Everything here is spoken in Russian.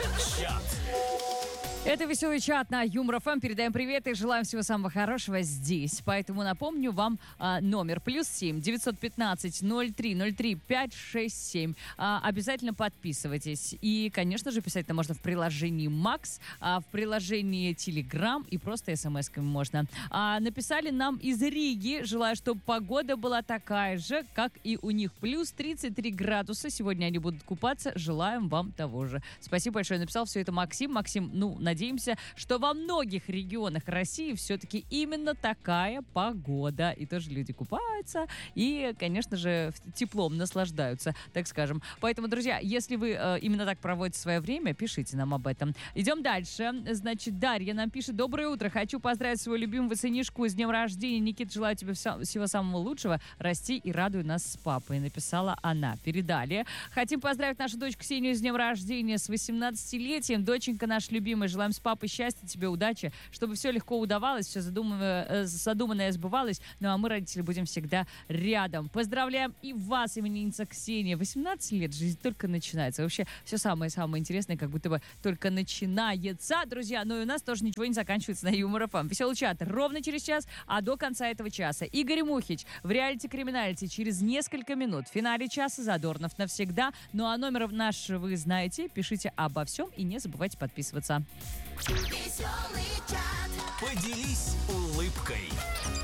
Чат. Это веселый чат на Юмор ФМ. Передаем привет и желаем всего самого хорошего здесь. Поэтому напомню вам номер +7 915 03 03 567. Обязательно подписывайтесь. И, конечно же, писать это можно в приложении Max, в приложении Telegram и просто смс-ками можно. Написали нам из Риги. Желаю, чтобы погода была такая же, как и у них. Плюс 33 градуса. Сегодня они будут купаться. Желаем вам того же. Спасибо большое. Написал все это Максим. Максим, надеемся, что во многих регионах России все-таки именно такая погода. И тоже люди купаются и, конечно же, теплом наслаждаются, так скажем. Поэтому, друзья, если вы именно так проводите свое время, пишите нам об этом. Идем дальше. Значит, Дарья нам пишет: доброе утро. Хочу поздравить своего любимого сынишку с днем рождения. Никит, желаю тебе всего самого лучшего. Расти и радуй нас с папой. Написала она. Передали. Хотим поздравить нашу дочь Ксению с днем рождения, с 18-летием. Доченька наша любимая. Желаем с папой счастья, тебе удачи, чтобы все легко удавалось, все задуманное сбывалось. Ну а мы, родители, будем всегда рядом. Поздравляем и вас, именинница Ксения. 18 лет, жизнь только начинается. Вообще, все самое-самое интересное как будто бы только начинается, друзья. Но и у нас тоже ничего не заканчивается на Юмор ФМ. Веселый чат ровно через час, а до конца этого часа Игорь Мухич в реалити-криминалити через несколько минут. В финале часа Задорнов навсегда. Ну а номер наш вы знаете. Пишите обо всем и не забывайте подписываться. Поделись улыбкой.